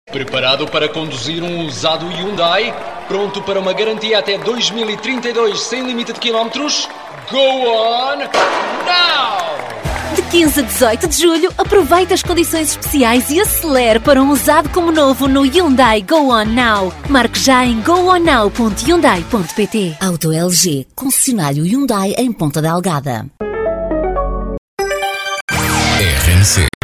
Preparado para conduzir um usado Hyundai? Pronto para uma garantia até 2032 sem limite de quilómetros? Go on now! De 15 a 18 de julho, aproveite as condições especiais e acelere para um usado como novo no Hyundai Go On Now. Marque já em gooonnow.hyundai.pt. Auto LG, concessionário Hyundai em Ponta Delgada. RNC